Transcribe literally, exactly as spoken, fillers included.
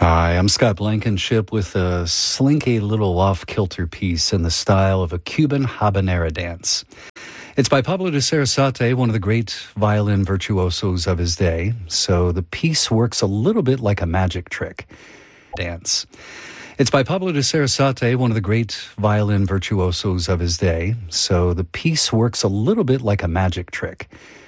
Hi, I'm Scott Blankenship with a slinky little off-kilter piece in the style of a Cuban habanera dance. It's by Pablo de Sarasate, one of the great violin virtuosos of his day, so the piece works a little bit like a magic trick. Dance. It's by Pablo de Sarasate, one of the great violin virtuosos of his day, so the piece works a little bit like a magic trick.